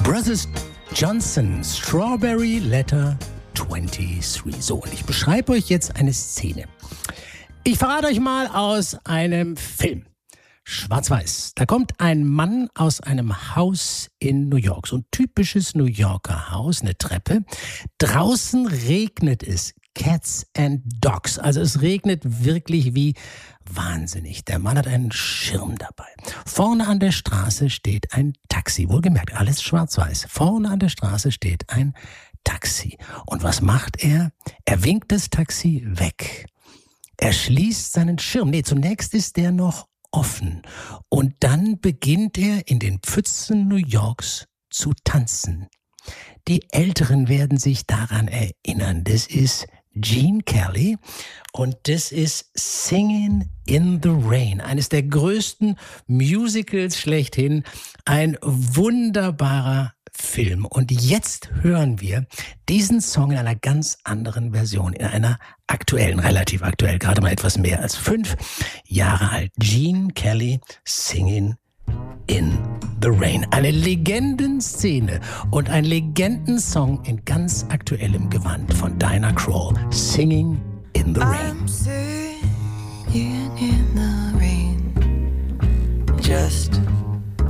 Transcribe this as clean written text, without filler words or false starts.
Brothers Johnson, Strawberry Letter 23. So, und ich beschreibe euch jetzt eine Szene. Ich verrate euch mal aus einem Film. Schwarz-Weiß. Da kommt ein Mann aus einem Haus in New York. So ein typisches New Yorker Haus, eine Treppe. Draußen regnet es. Cats and Dogs. Also es regnet wirklich wie wahnsinnig. Der Mann hat einen Schirm dabei. Vorne an der Straße steht ein Taxi. Wohlgemerkt, alles schwarz-weiß. Vorne an der Straße steht ein Taxi. Und was macht er? Er winkt das Taxi weg. Er schließt seinen Schirm. Nee, zunächst ist der noch offen. Und dann beginnt er in den Pfützen New Yorks zu tanzen. Die Älteren werden sich daran erinnern. Das ist Gene Kelly und das ist Singing in the Rain, eines der größten Musicals schlechthin, ein wunderbarer Film. Und jetzt hören wir diesen Song in einer ganz anderen Version, in einer aktuellen, relativ aktuell, gerade mal etwas mehr als 5 Jahre alt. Gene Kelly, Singing in the Rain. Eine Legendenszene und ein Legendensong in ganz aktuellem Gewand von Diana Krall. Singing in the Rain. I'm singing in the